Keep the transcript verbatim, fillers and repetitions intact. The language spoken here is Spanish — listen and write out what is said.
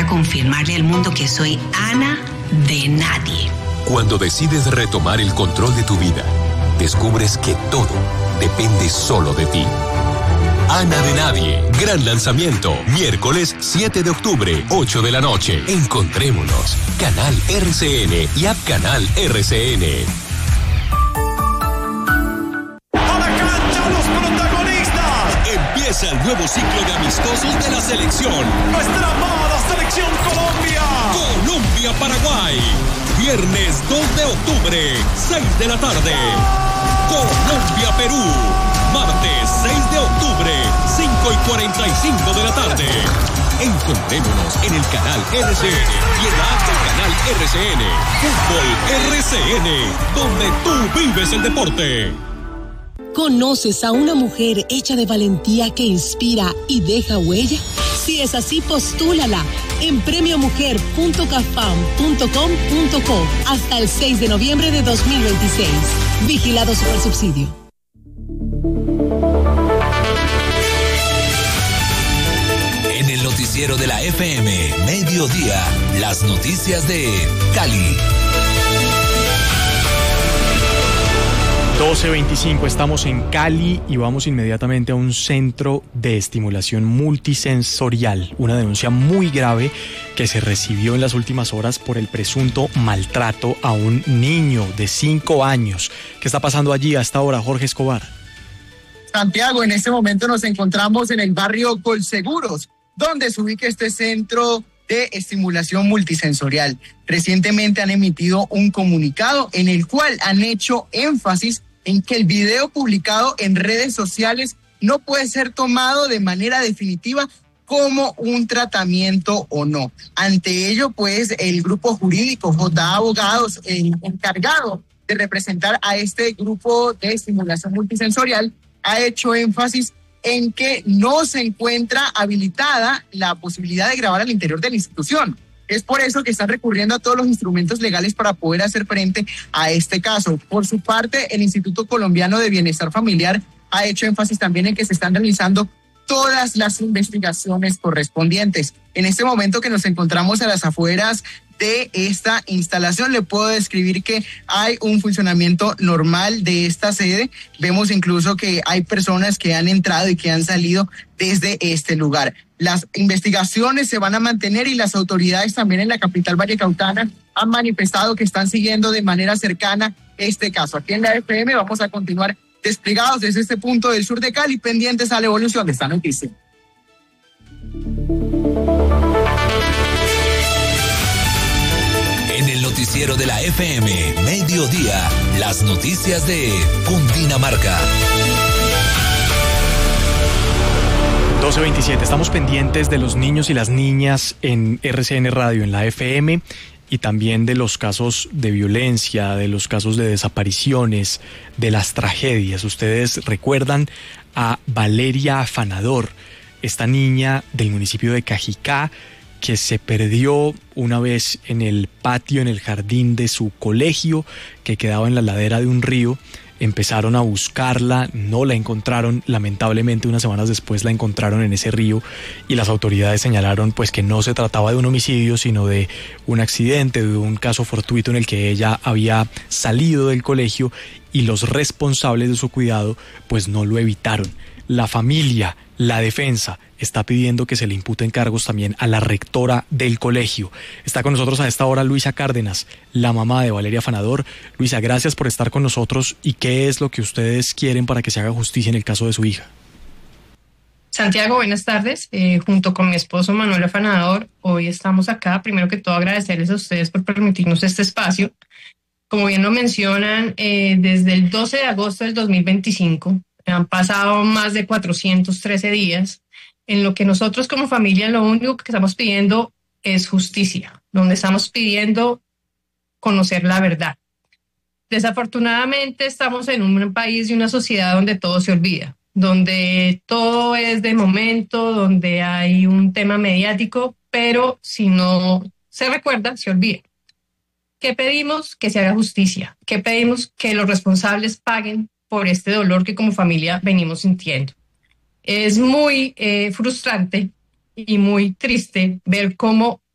confirmarle al mundo que soy Ana de nadie. Cuando decides retomar el control de tu vida, descubres que todo depende solo de ti. Ana de Nadie, gran lanzamiento, miércoles siete de octubre, ocho de la noche. Encontrémonos. Canal R C N y App Canal R C N. ¡A la cancha los protagonistas! Empieza el nuevo ciclo de amistosos de la selección. ¡Nuestra amada selección Colombia! Colombia-Paraguay. Viernes dos de octubre, seis de la tarde. Colombia-Perú. Martes seis de octubre, cinco y cuarenta y cinco de la tarde. Encontrémonos en el canal R C N y en la app del canal R C N. Fútbol R C N, donde tú vives el deporte. ¿Conoces a una mujer hecha de valentía que inspira y deja huella? Si es así, postúlala en premio mujer punto cafam punto com punto co hasta el seis de noviembre de dos mil veintiséis. Vigilado Supersubsidio. En el noticiero de la F M, mediodía, las noticias de Cali. doce veinticinco, estamos en Cali y vamos inmediatamente a un centro de estimulación multisensorial, una denuncia muy grave que se recibió en las últimas horas por el presunto maltrato a un niño de cinco años. ¿Qué está pasando allí hasta ahora, Jorge Escobar? Santiago, en este momento nos encontramos en el barrio Colseguros, donde se ubica este centro de estimulación multisensorial. Recientemente han emitido un comunicado en el cual han hecho énfasis en que el video publicado en redes sociales no puede ser tomado de manera definitiva como un tratamiento o no. Ante ello, pues, el grupo jurídico J A Abogados, el encargado de representar a este grupo de estimulación multisensorial, ha hecho énfasis en que no se encuentra habilitada la posibilidad de grabar al interior de la institución. Es por eso que están recurriendo a todos los instrumentos legales para poder hacer frente a este caso. Por su parte, el Instituto Colombiano de Bienestar Familiar ha hecho énfasis también en que se están realizando todas las investigaciones correspondientes. En este momento que nos encontramos a las afueras de esta instalación, le puedo describir que hay un funcionamiento normal de esta sede. Vemos incluso que hay personas que han entrado y que han salido desde este lugar. Las investigaciones se van a mantener y las autoridades también en la capital vallecautana han manifestado que están siguiendo de manera cercana este caso. Aquí en la F M vamos a continuar desplegados desde este punto del sur de Cali, pendientes a la evolución de esta noticia. En el noticiero de la F M, mediodía, las noticias de Cundinamarca. doce veintisiete, estamos pendientes de los niños y las niñas en R C N Radio, en la F M, y también de los casos de violencia, de los casos de desapariciones, de las tragedias. Ustedes recuerdan a Valeria Afanador, esta niña del municipio de Cajicá, que se perdió una vez en el patio, en el jardín de su colegio, que quedaba en la ladera de un río. Empezaron a buscarla, no la encontraron, lamentablemente unas semanas después la encontraron en ese río y las autoridades señalaron pues que no se trataba de un homicidio, sino de un accidente, de un caso fortuito en el que ella había salido del colegio y los responsables de su cuidado pues no lo evitaron. La familia, la defensa, está pidiendo que se le imputen cargos también a la rectora del colegio. Está con nosotros a esta hora Luisa Cárdenas, la mamá de Valeria Afanador. Luisa, gracias por estar con nosotros. ¿Y qué es lo que ustedes quieren para que se haga justicia en el caso de su hija? Santiago, buenas tardes. Eh, junto con mi esposo Manuel Afanador, hoy estamos acá. Primero que todo, agradecerles a ustedes por permitirnos este espacio. Como bien lo mencionan, eh, desde el doce de agosto del dos mil veinticinco han pasado más de cuatrocientos trece días en lo que nosotros como familia lo único que estamos pidiendo es justicia, donde estamos pidiendo conocer la verdad. Desafortunadamente estamos en un país y una sociedad donde todo se olvida, donde todo es de momento, donde hay un tema mediático, pero si no se recuerda, se olvida. ¿Qué pedimos? Que se haga justicia. ¿Qué pedimos? Que los responsables paguen por este dolor que como familia venimos sintiendo. Es muy eh, frustrante y muy triste ver cómo